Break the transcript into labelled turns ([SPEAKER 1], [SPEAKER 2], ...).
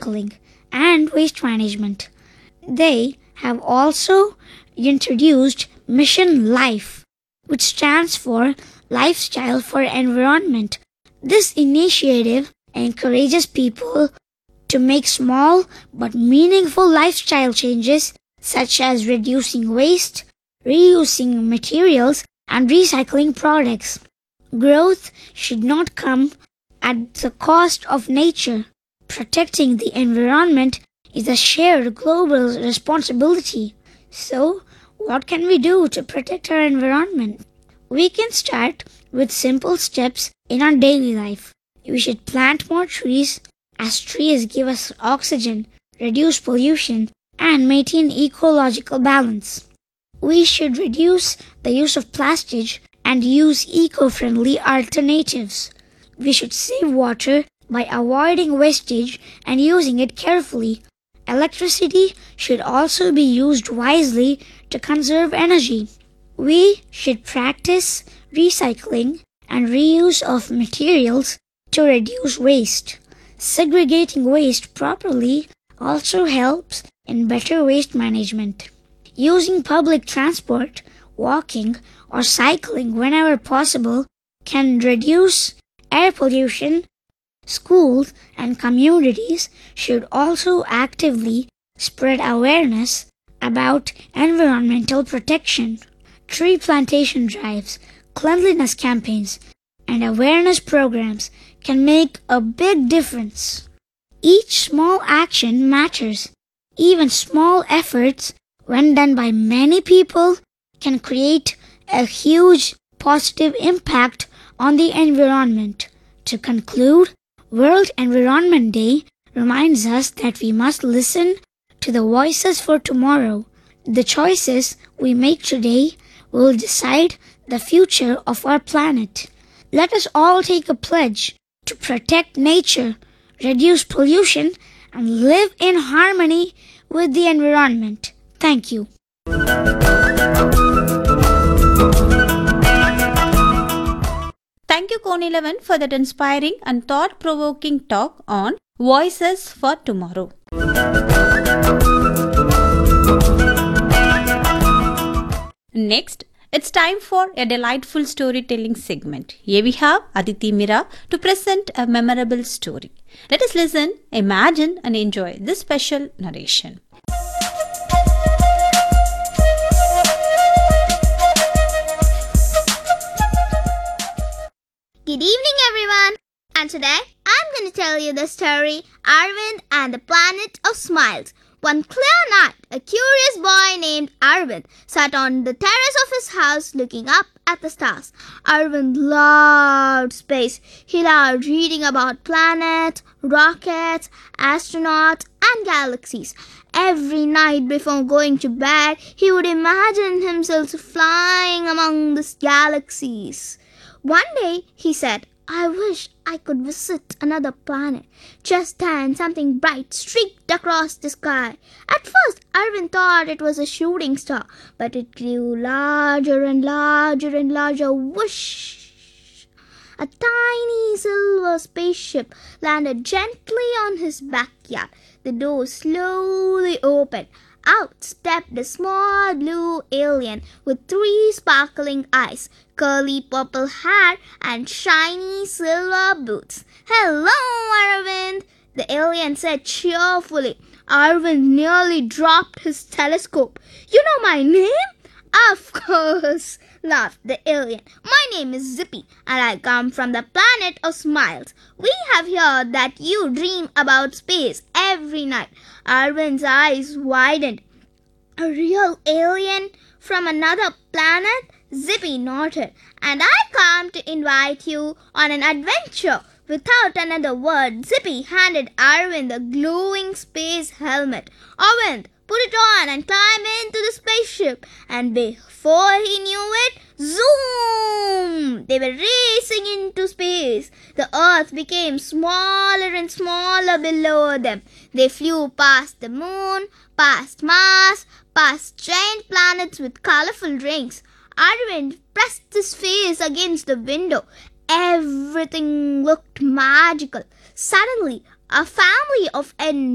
[SPEAKER 1] recycling, and waste management. They have also introduced Mission Life, which stands for Lifestyle for Environment. This initiative encourages people to make small but meaningful lifestyle changes such as reducing waste, reusing materials, and recycling products. Growth should not come at the cost of nature. Protecting the environment is a shared global responsibility. So, what can we do to protect our environment? We can start with simple steps in our daily life. We should plant more trees, as trees give us oxygen, reduce pollution, and maintain ecological balance. We should reduce the use of plastic and use eco-friendly alternatives. We should save water by avoiding wastage and using it carefully. Electricity should also be used wisely to conserve energy. We should practice recycling and reuse of materials to reduce waste. Segregating waste properly also helps in better waste management. Using public transport, walking, or cycling whenever possible can reduce air pollution. Schools and communities should also actively spread awareness about environmental protection. Tree plantation drives, cleanliness campaigns, and awareness programs can make a big difference. Each small action matters. Even small efforts, when done by many people, can create a huge positive impact on the environment. To conclude, World Environment Day reminds us that we must listen to the voices for tomorrow. The choices we make today will decide the future of our planet. Let us all take a pledge to protect nature, reduce pollution, and live in harmony with the environment. Thank you.
[SPEAKER 2] Thank you, Kone 11, for that inspiring and thought-provoking talk on Voices for Tomorrow. Next, it's time for a delightful storytelling segment. Here we have Aditi Mira to present a memorable story. Let us listen, imagine, and enjoy this special narration.
[SPEAKER 3] Good evening, everyone. And today, I'm going to tell you the story Arvind and the Planet of Smiles. One clear night, a curious boy named Arvind sat on the terrace of his house looking up at the stars. Arvind loved space. He loved reading about planets, rockets, astronauts, and galaxies. Every night before going to bed, he would imagine himself flying among the galaxies. One day, he said, I wish I could visit another planet. Just then, something bright streaked across the sky. At first, Arvind thought it was a shooting star, but it grew larger and larger and larger. Whoosh! A tiny silver spaceship landed gently on his backyard. The door slowly opened. Out stepped a small blue alien with 3 sparkling eyes, curly purple hair, and shiny silver boots. Hello, Arvind, the alien said cheerfully. Arvind nearly dropped his telescope. You know my name? Of course, laughed the alien. My name is Zippy, and I come from the planet of Smiles. We have heard that you dream about space every night. Arvind's eyes widened. A real alien from another planet? Zippy nodded. And I come to invite you on an adventure. Without another word, Zippy handed Arvind a glowing space helmet. Arvind put it on and climbed into the spaceship. And before he knew it, zoom! They were racing into space. The Earth became smaller and smaller below them. They flew past the moon, past Mars, past giant planets with colorful rings. Arvind pressed his face against the window. Everything looked magical. Suddenly, a family of